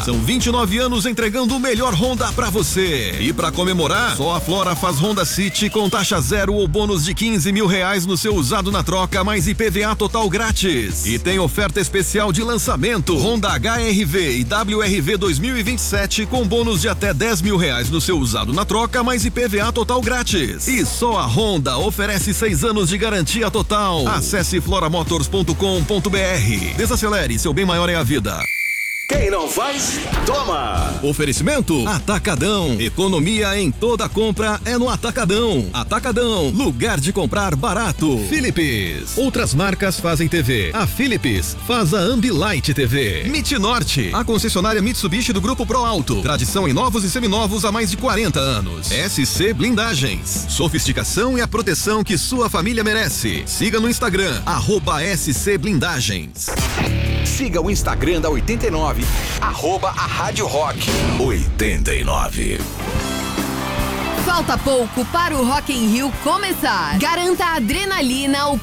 São 29 anos entregando o melhor Honda pra você. E pra comemorar, só a Flora faz Honda City com taxa zero ou bônus de 15 mil reais no seu usado na troca, mais IPVA total grátis. E tem oferta especial de lançamento, Honda HR-V e WR-V 2027 com bônus de até 10 mil reais no seu usado na troca, mais IPVA total grátis. E só a Honda oferece 6 anos de garantia total. Acesse floramotors.com.br. Desacelere, seu bem maior é a vida. Quem não faz, toma! Oferecimento Atacadão. Economia em toda compra é no Atacadão. Atacadão, lugar de comprar barato. Philips. Outras marcas fazem TV. A Philips faz a Ambilight TV. MIT Norte, a concessionária Mitsubishi do Grupo Pro Alto. Tradição em novos e seminovos há mais de 40 anos. SC Blindagens. Sofisticação e a proteção que sua família merece. Siga no Instagram, @SC Blindagens. Siga o Instagram da 89, @a Rádio Rock 89. Falta pouco para o Rock in Rio começar. Garanta a adrenalina, o